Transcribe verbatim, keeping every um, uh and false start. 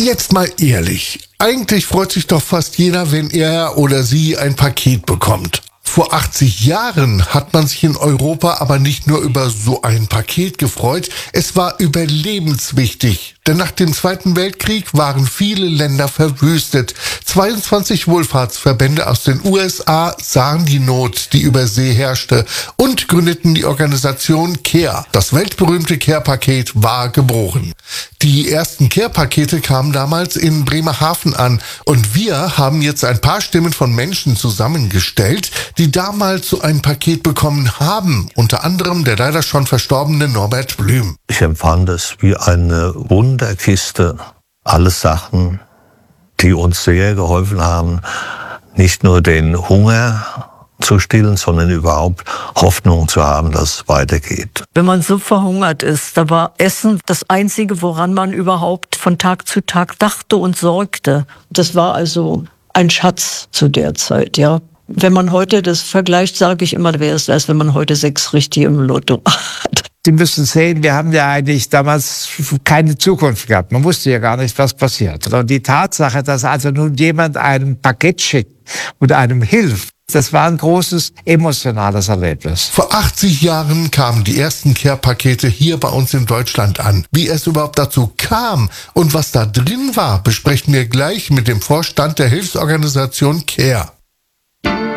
Jetzt mal ehrlich. Eigentlich freut sich doch fast jeder, wenn er oder sie ein Paket bekommt. Vor achtzig Jahren hat man sich in Europa aber nicht nur über so ein Paket gefreut, es war überlebenswichtig. Denn nach dem Zweiten Weltkrieg waren viele Länder verwüstet. zweiundzwanzig Wohlfahrtsverbände aus den U S A sahen die Not, die über See herrschte, und gründeten die Organisation CARE. Das weltberühmte CARE-Paket war geboren. Die ersten CARE-Pakete kamen damals in Bremerhaven an und wir haben jetzt ein paar Stimmen von Menschen zusammengestellt, die damals so ein Paket bekommen haben, unter anderem der leider schon verstorbene Norbert Blüm. Ich empfand es wie eine Wunderkiste. Alles Sachen, die uns sehr geholfen haben, nicht nur den Hunger zu stillen, sondern überhaupt Hoffnung zu haben, dass es weitergeht. Wenn man so verhungert ist, da war Essen das Einzige, woran man überhaupt von Tag zu Tag dachte und sorgte. Das war also ein Schatz zu der Zeit, ja. Wenn man heute das vergleicht, sage ich immer, wäre es, als wenn man heute sechs richtig im Lotto hat. Sie müssen sehen, wir haben ja eigentlich damals keine Zukunft gehabt. Man wusste ja gar nicht, was passiert. Und die Tatsache, dass also nun jemand ein Paket schickt und einem hilft, das war ein großes emotionales Erlebnis. Vor achtzig Jahren kamen die ersten CARE-Pakete hier bei uns in Deutschland an. Wie es überhaupt dazu kam und was da drin war, besprechen wir gleich mit dem Vorstand der Hilfsorganisation CARE.